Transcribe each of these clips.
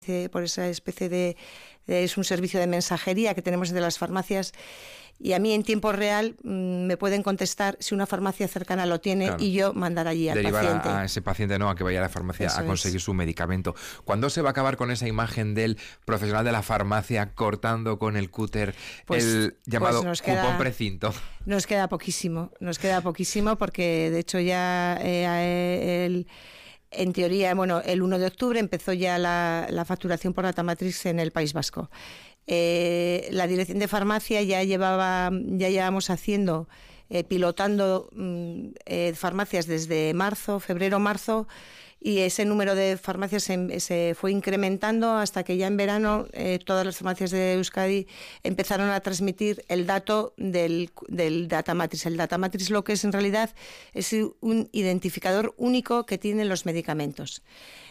especie de es un servicio de mensajería que tenemos de las farmacias, y a mí en tiempo real me pueden contestar si una farmacia cercana lo tiene, claro, y yo mandar allí al derivar paciente. a ese paciente, no, a que vaya a la farmacia a conseguir su medicamento. ¿Cuándo se va a acabar con esa imagen del profesional de la farmacia cortando con el cúter el llamado cupón precinto? Nos queda poquísimo porque de hecho ya en teoría, el 1 de octubre empezó ya la facturación por data matrix en el País Vasco. La dirección de farmacia ya llevamos haciendo, pilotando farmacias desde febrero-marzo, y ese número de farmacias se fue incrementando hasta que ya en verano todas las farmacias de Euskadi empezaron a transmitir el dato del data matrix. El data matrix lo que es en realidad es un identificador único que tienen los medicamentos.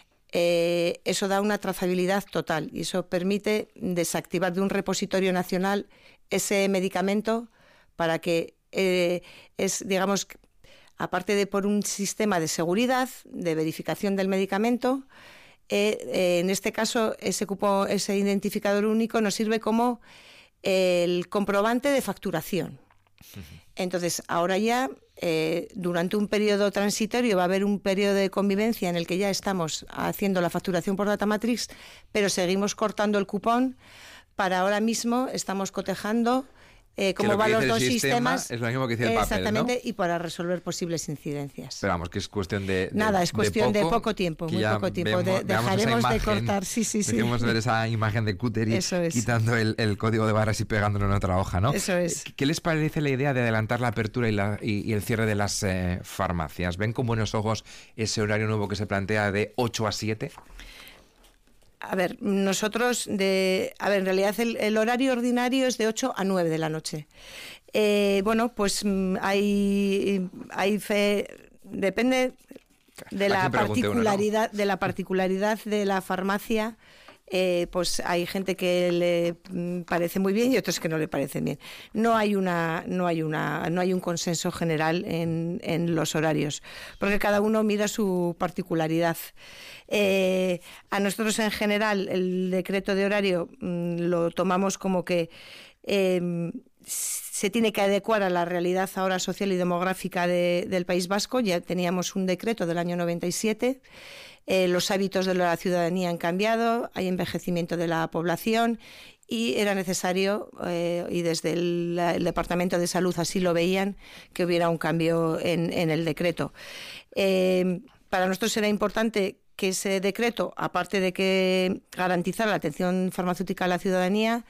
Eso da una trazabilidad total y eso permite desactivar de un repositorio nacional ese medicamento para que digamos, aparte de por un sistema de seguridad, de verificación del medicamento, en este caso ese identificador único nos sirve como el comprobante de facturación. Entonces, ahora ya, durante un periodo transitorio, va a haber un periodo de convivencia en el que ya estamos haciendo la facturación por data matrix, pero seguimos cortando el cupón. Para ahora mismo estamos cotejando cómo van los dos sistemas. Es lo mismo que dice el papel, exactamente, ¿no? Y para resolver posibles incidencias. Pero vamos, que es cuestión de nada, es cuestión de poco tiempo, muy poco tiempo. Dejaremos de cortar, sí. Dejemos ver esa imagen de cúter y quitando el código de barras y pegándolo en otra hoja, ¿no? Eso es. ¿Qué les parece la idea de adelantar la apertura y el cierre de las farmacias? ¿Ven con buenos ojos ese horario nuevo que se plantea de 8 a 7? A ver, nosotros, en realidad el horario ordinario es de 8 a 9 de la noche. Pues hay fe, depende de la particularidad de la farmacia. Pues hay gente que le parece muy bien y otros que no le parecen bien. No hay un consenso general en los horarios, porque cada uno mira su particularidad. A nosotros en general el decreto de horario lo tomamos como que se tiene que adecuar a la realidad ahora social y demográfica del País Vasco. Ya teníamos un decreto del año 97. Los hábitos de la ciudadanía han cambiado, hay envejecimiento de la población y era necesario, y desde el Departamento de Salud así lo veían, que hubiera un cambio en el decreto. Para nosotros era importante que ese decreto, aparte de que garantizara la atención farmacéutica a la ciudadanía,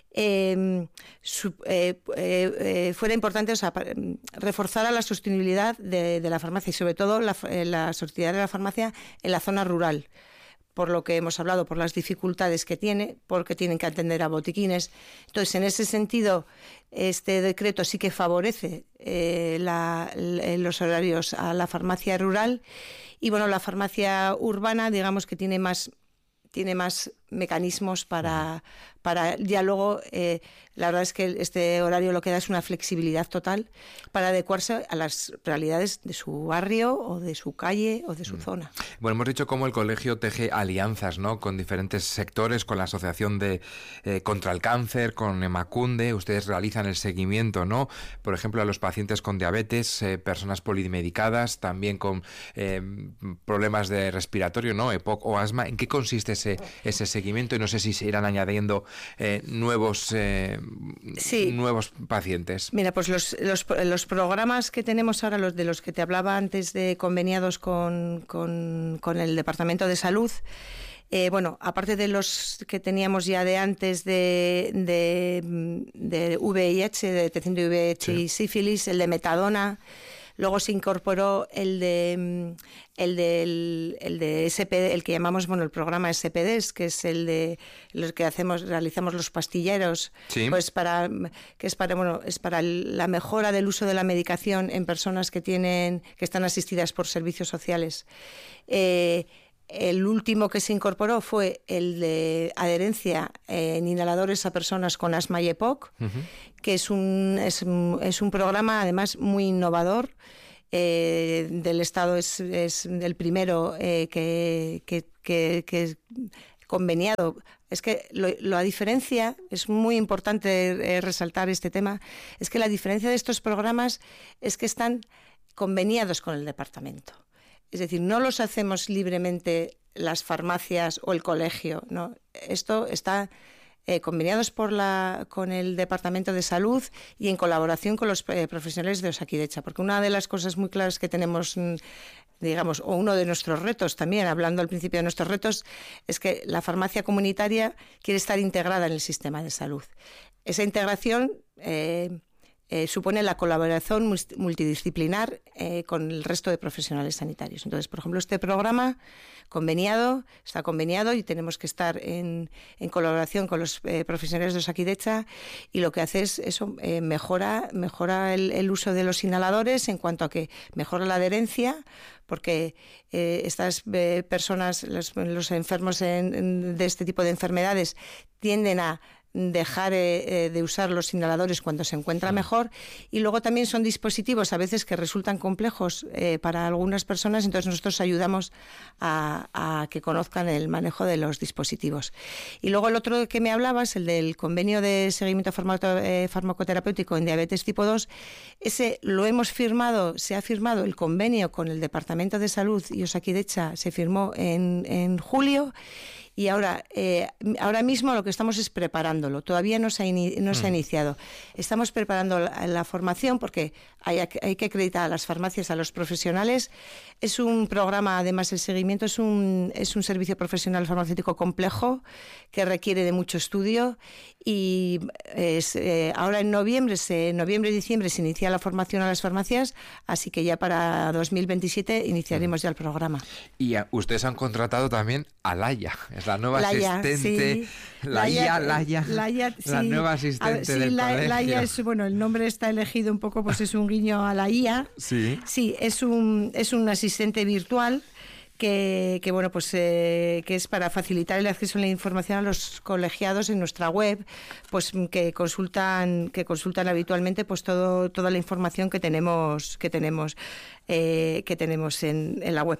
fuera importante, reforzar la sostenibilidad de la farmacia y sobre todo la sostenibilidad de la farmacia en la zona rural, por lo que hemos hablado, por las dificultades que tiene, porque tienen que atender a botiquines. Entonces, en ese sentido, este decreto sí que favorece los horarios a la farmacia rural y la farmacia urbana, digamos que tiene más mecanismos para ya luego, la verdad es que este horario lo que da es una flexibilidad total para adecuarse a las realidades de su barrio o de su calle o de su zona. Bueno, hemos dicho cómo el colegio teje alianzas, ¿no?, con diferentes sectores, con la Asociación contra el Cáncer, con Emakunde. Ustedes realizan el seguimiento, ¿no?, por ejemplo, a los pacientes con diabetes, personas polimedicadas, también con problemas de respiratorio, ¿no?, EPOC o asma. ¿En qué consiste ese seguimiento? Y no sé si se irán añadiendo nuevos pacientes. Mira, pues los programas que tenemos ahora, los de los que te hablaba antes, de conveniados con el Departamento de Salud, aparte de los que teníamos ya de antes de VIH, de detección de VIH y sífilis, el de metadona. Luego se incorporó el de SPD, el que llamamos el programa SPDs, que es el de los que realizamos los pastilleros, pues es para la mejora del uso de la medicación en personas que están asistidas por servicios sociales. El último que se incorporó fue el de adherencia en inhaladores a personas con asma y EPOC, que es un programa además muy innovador. Del Estado es el primero que conveniado. Es que la diferencia, es muy importante resaltar este tema, es que la diferencia de estos programas es que están conveniados con el departamento. Es decir, no los hacemos libremente las farmacias o el colegio, ¿no? Esto está conveniados con el Departamento de Salud y en colaboración con los profesionales de Osakidetza, porque una de las cosas muy claras que tenemos, digamos, o uno de nuestros retos también, hablando al principio de nuestros retos, es que la farmacia comunitaria quiere estar integrada en el sistema de salud. Esa integración supone la colaboración multidisciplinar con el resto de profesionales sanitarios. Entonces, por ejemplo, este programa está conveniado y tenemos que estar en colaboración con los profesionales de Osakidetza, y lo que hace es eso, mejora el uso de los inhaladores en cuanto a que mejora la adherencia, porque estas personas, los enfermos de este tipo de enfermedades, tienden a dejar de usar los inhaladores cuando se encuentra mejor, y luego también son dispositivos a veces que resultan complejos para algunas personas, entonces nosotros ayudamos a que conozcan el manejo de los dispositivos. Y luego el otro que me hablabas, el del convenio de seguimiento farmacoterapéutico en diabetes tipo 2, ese lo hemos firmado, se ha firmado el convenio con el Departamento de Salud y Osakidetza, se firmó en julio. Y ahora mismo lo que estamos es preparándolo. Todavía no se ha iniciado. Estamos preparando la formación porque hay que acreditar a las farmacias, a los profesionales. Es un programa, además el seguimiento es un servicio profesional farmacéutico complejo que requiere de mucho estudio, y ahora en noviembre y diciembre se inicia la formación a las farmacias, así que ya para 2027 iniciaremos ya el programa. Y ustedes han contratado también a Laia, es la nueva Laia, asistente. Sí. Laia, sí. la nueva asistente del colegio. Laia es, bueno, el nombre está elegido un poco, pues es un guiño a la IA. Sí. Sí, es un asistente virtual que bueno, pues que es para facilitar el acceso a la información a los colegiados en nuestra web, pues que consultan habitualmente pues toda la información que tenemos en la web.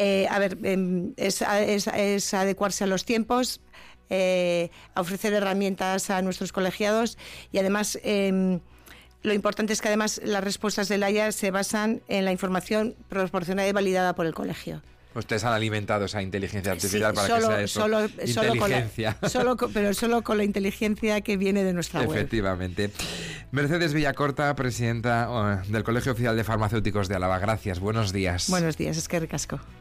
Es adecuarse a los tiempos, a ofrecer herramientas a nuestros colegiados, y además lo importante es que además las respuestas de Laia se basan en la información proporcionada y validada por el colegio. Ustedes han alimentado esa inteligencia artificial para que sea eso, inteligencia. Pero solo con la inteligencia que viene de nuestra web. Efectivamente. Mercedes Villacorta, presidenta del Colegio Oficial de Farmacéuticos de Álava. Gracias, buenos días. Buenos días, es que ricasco.